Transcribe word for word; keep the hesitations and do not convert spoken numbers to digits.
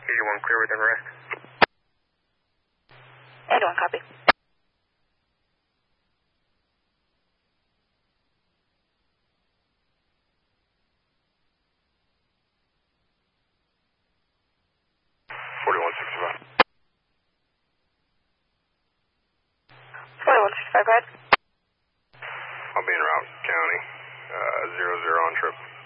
eighty-one clear with Everest. eighty-one, copy. forty-one sixty-five. forty-one sixty-five, go ahead. I'll be in route, county, uh, zero zero on trip.